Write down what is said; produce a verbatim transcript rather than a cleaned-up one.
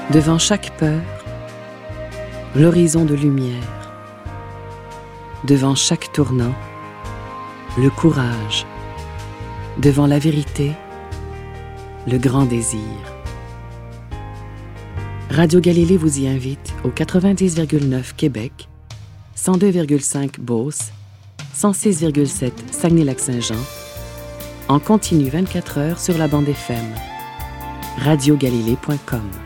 Devant chaque peur, l'horizon de lumière. Devant chaque tournant, le courage. Devant la vérité, le grand désir. Radio Galilée vous y invite au quatre-vingt-dix virgule neuf Québec, cent deux virgule cinq Beauce, cent six virgule sept Saguenay-Lac-Saint-Jean, en continu vingt-quatre heures sur la bande F M. radio galilée point com